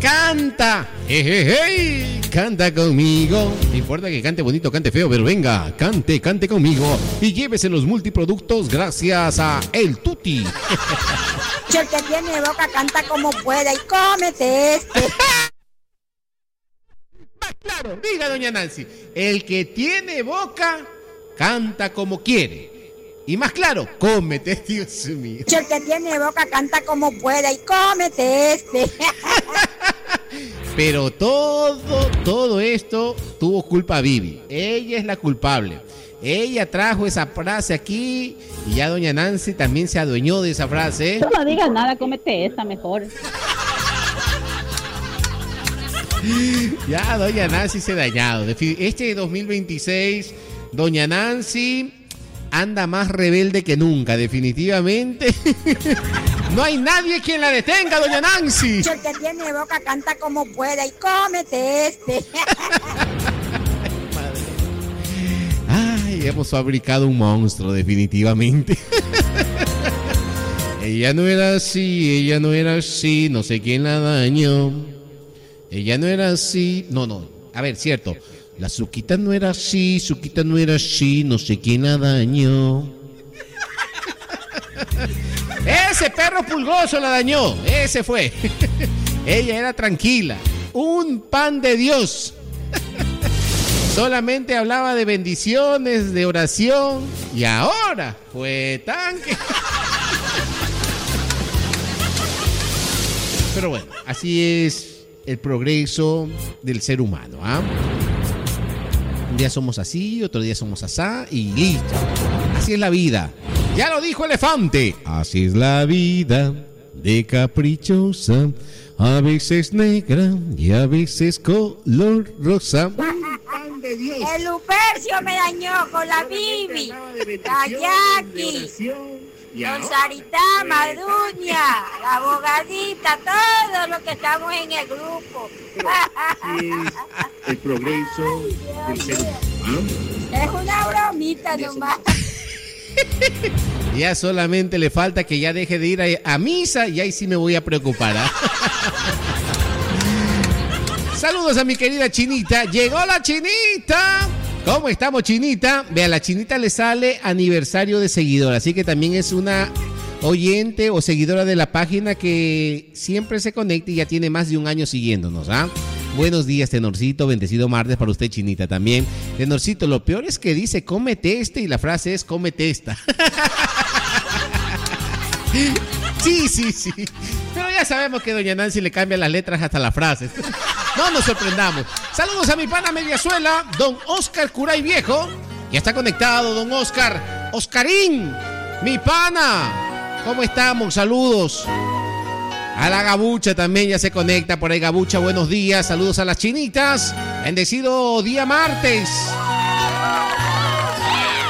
canta. Canta conmigo. No importa que cante bonito, cante feo, pero venga, cante conmigo. Y llévese los multiproductos gracias a El Tuti. El que tiene boca canta como pueda y cómete este. Más claro, diga doña Nancy. El que tiene boca canta como quiere. Y más claro, cómete, Dios mío. El que tiene boca canta como pueda y cómete este. Pero todo esto tuvo culpa Vivi. Ella es la culpable. Ella trajo esa frase aquí y ya doña Nancy también se adueñó de esa frase. No digas nada, cómete esta mejor. Ya doña Nancy se ha dañado. Este 2026, doña Nancy anda más rebelde que nunca, definitivamente. No hay nadie quien la detenga, doña Nancy. El que tiene boca canta como pueda y cómete este. Ay, hemos fabricado un monstruo, definitivamente. Ella no era así, no sé quién la dañó. Ella no era así, no, a ver, cierto. La Suquita no era así, no sé quién la dañó. Ese perro pulgoso la dañó, ese fue. Ella era tranquila, un pan de Dios. Solamente hablaba de bendiciones, de oración, y ahora fue tanque. Pero bueno, así es el progreso del ser humano, ¿ah? Un día somos así, otro día somos asá y listo. Así es la vida. Ya lo dijo Elefante. Así es la vida de caprichosa. A veces negra y a veces color rosa. El Lupercio me dañó con la Bibi, la Jackie, con Sarita, Maduña, la abogadita, todos los que estamos en el grupo. Así es el progreso del ser humano. Es una bromita nomás. Ya solamente le falta que ya deje de ir a misa y ahí sí me voy a preocupar, ¿eh? Saludos a mi querida Chinita. Llegó la Chinita. ¿Cómo estamos, Chinita? Vea, la Chinita le sale aniversario de seguidora, así que también es una oyente o seguidora de la página que siempre se conecta y ya tiene más de un año siguiéndonos, ¿ah? Buenos días, Tenorcito, bendecido martes para usted, Chinita, también. Tenorcito, lo peor es que dice cómete este y la frase es cómete esta. Sí. Pero ya sabemos que doña Nancy le cambia las letras hasta las frases. No nos sorprendamos. Saludos a mi pana Mediazuela, don Oscar Curay Viejo. Ya está conectado, don Oscar. Oscarín, mi pana. ¿Cómo estamos? Saludos. A la Gabucha también ya se conecta por ahí. Gabucha, buenos días. Saludos a las chinitas. Bendecido día martes.